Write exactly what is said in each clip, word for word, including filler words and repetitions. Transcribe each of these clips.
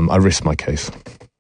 um, I rest my case.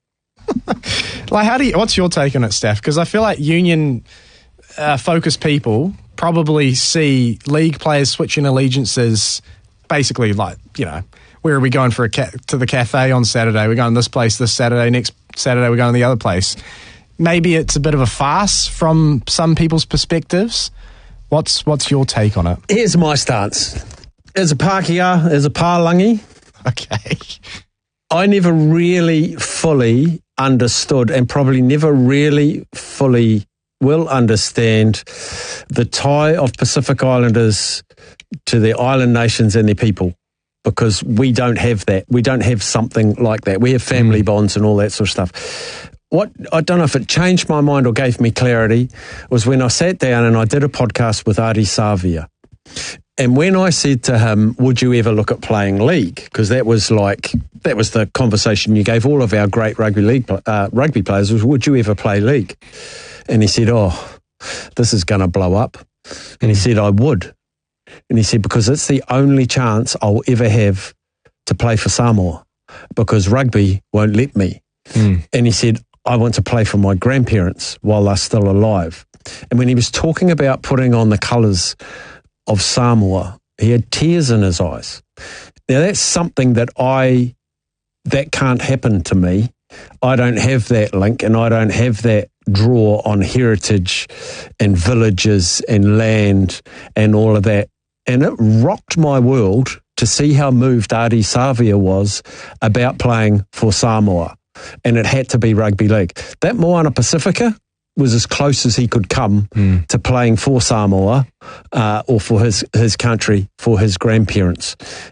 Like, how do you, what's your take on it, Steph? Because I feel like union uh, focused people probably see league players switching allegiances basically like, you know, where are we going for a ca- to the cafe on Saturday? We're going to this place this Saturday. Next Saturday, we're going to the other place. Maybe it's a bit of a farce from some people's perspectives. What's what's your take on it? Here's my stance. As a Pākehā, as a Pālangi, okay, I never really fully understood and probably never really fully will understand the tie of Pacific Islanders to their island nations and their people, because we don't have that. We don't have something like that. We have family bonds and all that sort of stuff. What I don't know if it changed my mind or gave me clarity was when I sat down and I did a podcast with Ardie Savea. And when I said to him, would you ever look at playing league? Because that was like, that was the conversation you gave all of our great rugby league uh, rugby players was, would you ever play league? And he said, oh, this is going to blow up. And he said, I would. And he said, because it's the only chance I'll ever have to play for Samoa, because rugby won't let me. Mm. And he said, I want to play for my grandparents while they're still alive. And when he was talking about putting on the colours of Samoa, he had tears in his eyes. Now, that's something that I, that can't happen to me. I don't have that link, and I don't have that draw on heritage and villages and land and all of that. And it rocked my world to see how moved Ardie Savea was about playing for Samoa. And it had to be rugby league. That Moana Pacifica was as close as he could come mm. to playing for Samoa uh, or for his, his country, for his grandparents.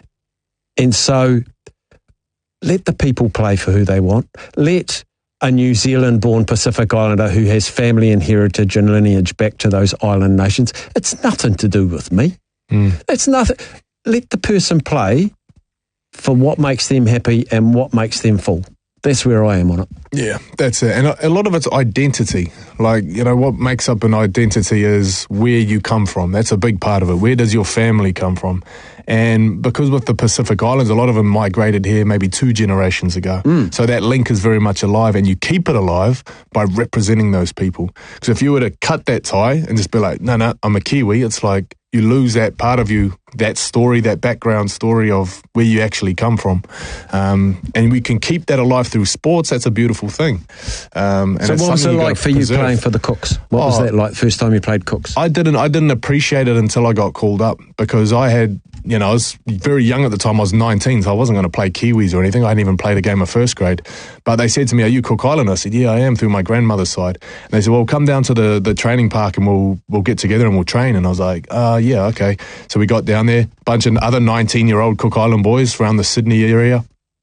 And so let the people play for who they want. Let a New Zealand-born Pacific Islander who has family and heritage and lineage back to those island nations. It's nothing to do with me. Mm. It's nothing. Let the person play for what makes them happy and what makes them full. That's where I am on it. Yeah, that's it. And a lot of it's identity. Like, you know, what makes up an identity is where you come from. That's a big part of it. Where does your family come from? And because with the Pacific Islands, a lot of them migrated here maybe two generations ago. Mm. So that link is very much alive, and you keep it alive by representing those people. Because if you were to cut that tie and just be like, no, no, I'm a Kiwi, it's like you lose that part of you, that story, that background story of where you actually come from. Um, and we can keep that alive through sports. That's a beautiful thing. Um, and so what was it like for preserve. you playing for the Cooks? What oh, was that like first time you played Cooks? I didn't, I didn't appreciate it until I got called up, because I had, you know, I was very young at the time. I was nineteen, so I wasn't going to play Kiwis or anything. I hadn't even played a game of first grade. But they said to me, are you Cook Island? I said, yeah, I am, through my grandmother's side. And they said, well, come down to the, the training park and we'll we'll get together and we'll train. And I was like, uh, yeah, okay. So we got down there, bunch of other nineteen-year-old Cook Island boys around the Sydney area.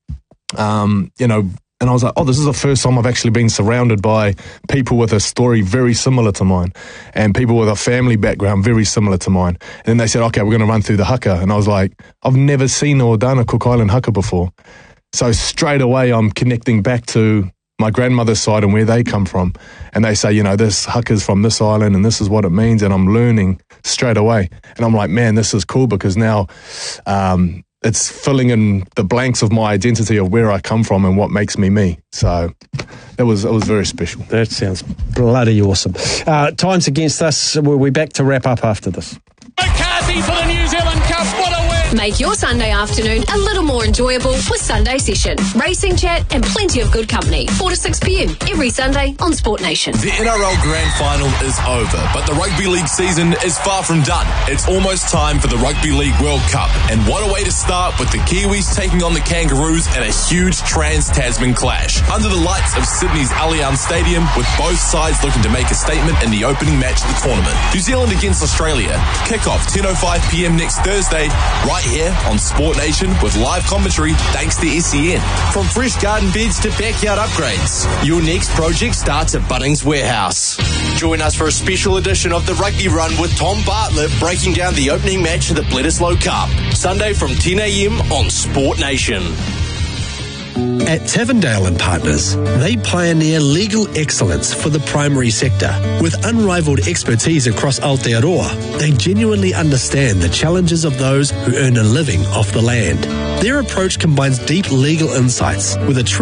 Um, you know, and I was like, oh, this is the first time I've actually been surrounded by people with a story very similar to mine, and people with a family background very similar to mine. And then they said, okay, we're going to run through the haka. And I was like, I've never seen or done a Cook Island haka before. So straight away, I'm connecting back to my grandmother's side and where they come from. And they say, you know, this haka's from this island and this is what it means. And I'm learning straight away. And I'm like, man, this is cool, because now um, it's filling in the blanks of my identity of where I come from and what makes me me. So that was, it was very special. That sounds bloody awesome. Uh, time's against us. We'll be back to wrap up after this. McCarthy for the New Zealand Cup. What a win! Make your Sunday afternoon a little more enjoyable with Sunday Session. Racing chat and plenty of good company. four to six p.m. every Sunday on Sport Nation. The N R L Grand Final is over, but the Rugby League season is far from done. It's almost time for the Rugby League World Cup, and what a way to start with the Kiwis taking on the Kangaroos in a huge Trans-Tasman clash. Under the lights of Sydney's Allianz Stadium, with both sides looking to make a statement in the opening match of the tournament. New Zealand against Australia. Kick-off ten oh five p.m. next Thursday, right here on Sport Nation with live commentary thanks to S E N. From fresh garden beds to backyard upgrades, your next project starts at Bunnings Warehouse. Join us for a special edition of the Rugby Run with Tom Bartlett breaking down the opening match of the Bledisloe Cup. Sunday from ten a.m. on Sport Nation. At Tavendale and Partners, they pioneer legal excellence for the primary sector. With unrivaled expertise across Aotearoa, they genuinely understand the challenges of those who earn a living off the land. Their approach combines deep legal insights with a true